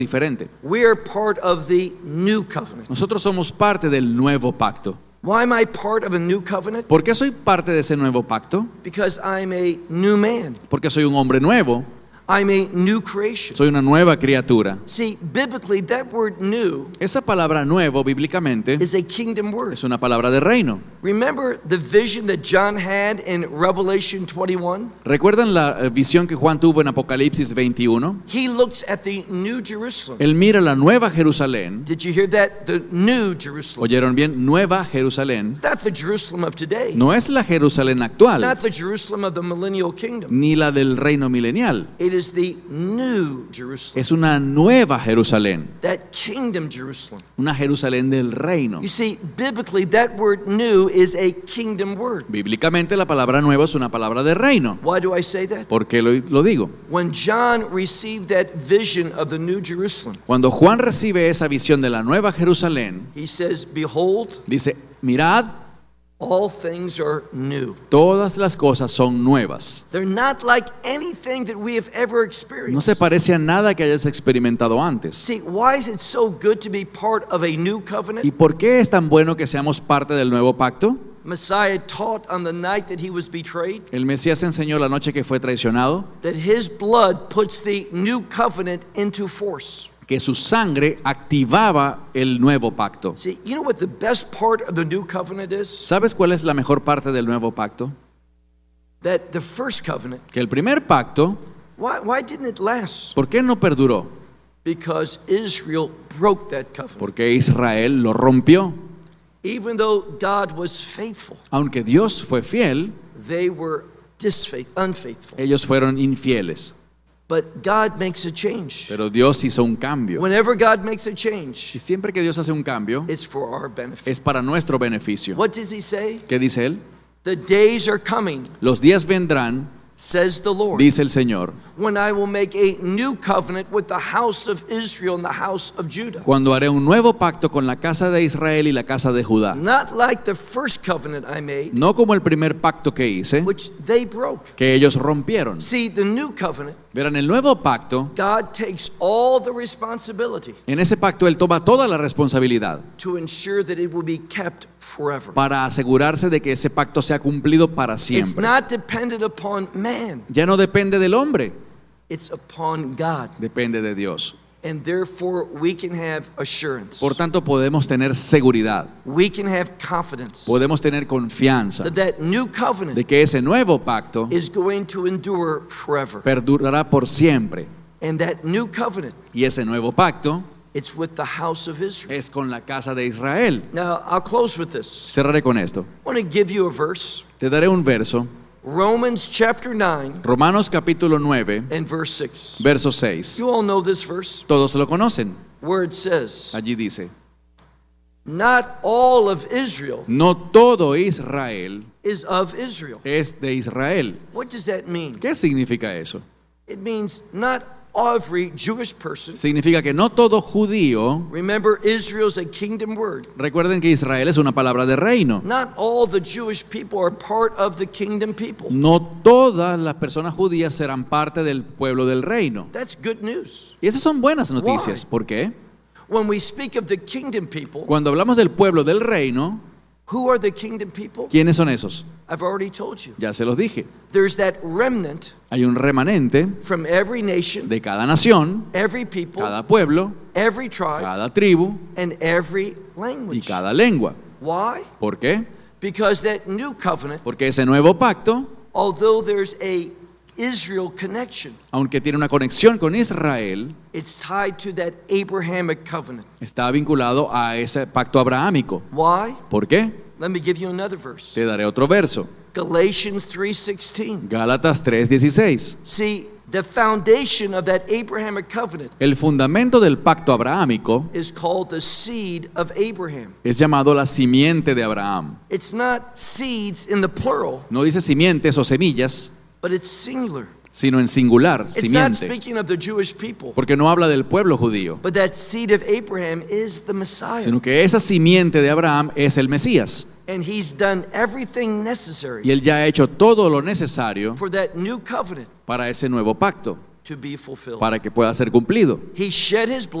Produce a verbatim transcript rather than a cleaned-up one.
diferente. We are part of the new covenant. Nosotros somos parte del nuevo pacto. Why am I part of a new covenant? ¿Por qué soy parte de ese nuevo pacto? Because I'm a new man. Porque soy un hombre nuevo. I'm a new creation. Soy una nueva criatura. See, biblically, that word new Esa palabra nuevo, bíblicamente, is a kingdom word. es una palabra de reino. Remember the vision that John had in Revelation twenty-one? ¿Recuerdan la eh, visión que Juan tuvo en Apocalipsis veintiuno? He looks at the new Jerusalem. Él mira la nueva Jerusalén. Did you hear that? The new Jerusalem. ¿Oyeron bien? Nueva Jerusalén. It's not the Jerusalem of today. No es la Jerusalén It's actual, not the Jerusalem of the millennial kingdom. ni la del reino milenial. It is the new Jerusalem. Es una nueva Jerusalén, That kingdom Jerusalem. una Jerusalén del reino. You see, biblically, that word new is a kingdom word. Bíblicamente la palabra nueva es una palabra de reino. Why do I say that? ¿Por qué lo, lo digo? When John received that vision of the new Jerusalem, Cuando Juan recibe esa visión de la nueva Jerusalén, he says, behold, dice, mirad, all things are new. todas las cosas son nuevas. They're not like anything that we have ever No experienced. se parece a nada que hayas experimentado antes. See, why is it so good to be part of a new covenant? ¿Y por qué es tan bueno que seamos parte del nuevo pacto? Messiah taught on the night that he was betrayed El Mesías enseñó la noche que fue traicionado that his blood puts the new covenant into force. que su sangre activaba el nuevo pacto. See, you know what the best part of the new covenant is? ¿Sabes cuál es la mejor parte del nuevo pacto? That the first covenant, Que el primer pacto, why, why didn't it last? ¿por qué no perduró? Because Israel broke that covenant. Porque Israel lo rompió. Even though God was faithful, Aunque Dios fue fiel, they were disfaith, unfaithful. ellos fueron infieles. But God makes a change. Pero Dios hizo un cambio. Whenever God makes a Y change, siempre que Dios hace un cambio, it's for our benefit. es para nuestro beneficio. What does he say? ¿Qué dice él? The days are coming, Los días vendrán, says the Lord, dice el Señor, when I will make a new covenant with the house of Israel and the house of Judah. cuando haré un nuevo pacto con la casa de Israel y la casa de Judá. Not like the first covenant I made, No como el primer pacto que hice, which they broke. que ellos rompieron. See, the new covenant, Verán, el nuevo pacto, God takes all the responsibility en ese pacto Él toma toda la responsabilidad to ensure that it will be kept forever. para asegurarse de que ese pacto sea cumplido para It's siempre. not dependent upon man, Ya no depende del hombre, it's upon God. depende de Dios. And therefore, we can have assurance. Por tanto, podemos tener seguridad, We can have confidence podemos tener confianza that that new de covenant que ese nuevo pacto is going to endure forever. perdurará por siempre. And that new covenant, Y ese nuevo pacto it's with the house of Israel. es con la casa de Israel. Now, I'll close with this. Cerraré con esto. I want to give you a verse. Te daré un verso, Romans chapter nine Romanos capítulo nueve, and verse six. verso seis. You all know this verse Todos lo conocen. where it says, Allí dice, not all of Israel no todo Israel is of Israel. es de Israel. What does that mean? ¿Qué significa eso? It means not every Jewish person. Significa que no todo judío, Remember, Israel's a kingdom word. recuerden que Israel es una palabra de reino. Not all the Jewish people are part of the kingdom people. No todas las personas judías serán parte del pueblo del reino. That's good news. Y esas son buenas noticias. Why? ¿Por qué? When we speak of the kingdom people, Cuando hablamos del pueblo del reino, who are the kingdom people? ¿quiénes son esos? I've already told you. Ya se los dije. There's that remnant Hay un remanente from every nation, de cada nación, every people, cada pueblo, every tribe, cada tribu and every y language. cada lengua. Why? ¿Por qué? Because that new covenant, Porque ese nuevo pacto, although there's a Israel connection, aunque tiene una conexión con Israel, it's tied to that Abrahamic covenant. está vinculado a ese pacto abrahámico. Why? ¿Por qué? Let me give you another verse. Te daré otro verso. Galatians three sixteen. Gálatas tres dieciséis. See, the foundation of that Abrahamic covenant El fundamento del pacto abrahámico is called the seed of Abraham. es llamado la simiente de Abraham. It's not seeds in the plural, No dice simientes o semillas, but it's singular. sino en singular, It's not simiente. speaking of the Jewish people, Porque no habla del pueblo judío, but that seed of Abraham is the Messiah. sino que esa simiente de Abraham es el Mesías. And he's done everything necessary Y él ya ha hecho todo lo necesario for that new covenant para ese nuevo pacto. to be fulfilled. para que pueda ser cumplido. He shed his